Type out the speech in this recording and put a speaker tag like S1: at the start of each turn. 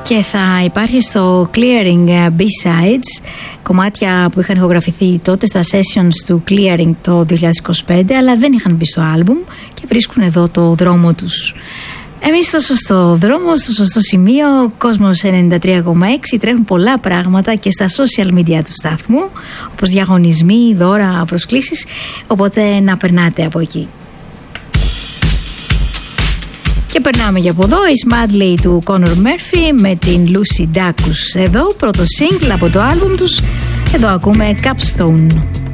S1: Και θα υπάρχει στο Clearing B-Sides κομμάτια που είχαν ηχογραφηθεί τότε στα sessions του Clearing το 2025, αλλά δεν είχαν μπει στο άλμπουμ και βρίσκουν εδώ το δρόμο τους. Εμείς στο σωστό δρόμο, στο σωστό σημείο, Κόσμος 93,6, τρέχουν πολλά πράγματα και στα social media του σταθμού, όπως διαγωνισμοί, δώρα, προσκλήσεις, οπότε να περνάτε από εκεί. Και περνάμε για από εδώ, η Madley του Conor Murphy με την Lucy Dacus εδώ, πρώτο single από το άλμπουμ τους. Εδώ ακούμε Capstone.